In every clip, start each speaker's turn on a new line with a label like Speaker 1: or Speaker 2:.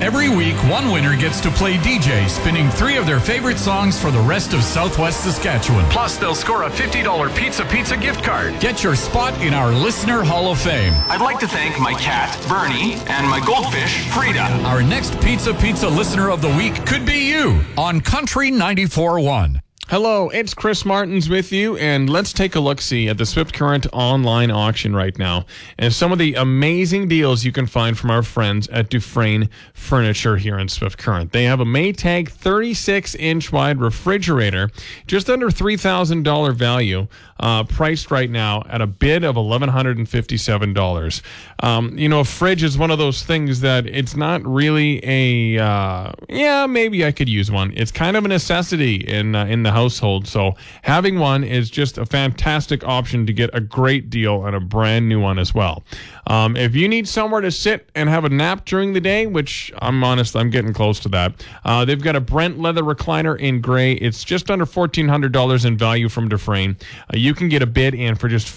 Speaker 1: Every week, one winner gets to play DJ, spinning 3 of their favorite songs for the rest of Southwest Saskatchewan. Plus, they'll score a $50 Pizza gift card. Get your spot in our Listener Hall of Fame.
Speaker 2: I'd like to thank my cat, Bernie, and my goldfish, Frida.
Speaker 1: Our next Pizza Listener of the Week could be you on Country 94.1.
Speaker 3: Hello, it's Chris Martins with you, and let's take a look-see at the Swift Current online auction right now and some of the amazing deals you can find from our friends at Dufresne Furniture here in Swift Current. They have a Maytag 36-inch wide refrigerator, just under $3,000 value, priced right now at a bid of $1,157. A fridge is one of those things that it's not really maybe I could use one. It's kind of a necessity in the household, so having one is just a fantastic option to get a great deal on a brand new one as well. If you need somewhere to sit and have a nap during the day, which I'm honest, I'm getting close to that, they've got a Brent leather recliner in gray. It's just under $1,400 in value from Dufresne. You can get a bid in for just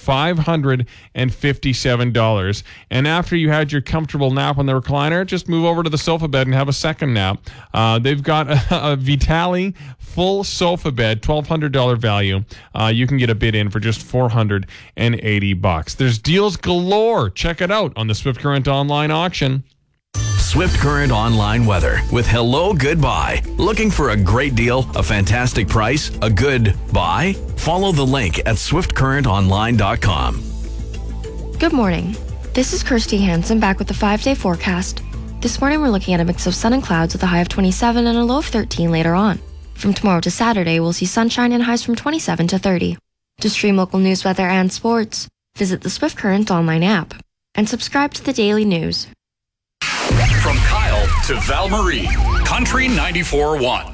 Speaker 3: $557. And after you had your comfortable nap on the recliner, just move over to the sofa bed and have a second nap. They've got a Vitali full sofa bed, $1,200 value. You can get a bid in for just $480. There's deals galore. Check it out on the Swift Current online auction.
Speaker 4: Swift Current online weather with Hello Goodbye. Looking for a great deal, a fantastic price, a good buy? Follow the link at swiftcurrentonline.com.
Speaker 5: Good morning. This is Kirsty Hansen back with the 5-day forecast. This morning we're looking at a mix of sun and clouds with a high of 27 and a low of 13 later on. From tomorrow to Saturday, we'll see sunshine and highs from 27 to 30. To stream local news, weather, and sports, visit the Swift Current online app and subscribe to the daily news.
Speaker 1: From Kyle to Val Marie, Country 94.1.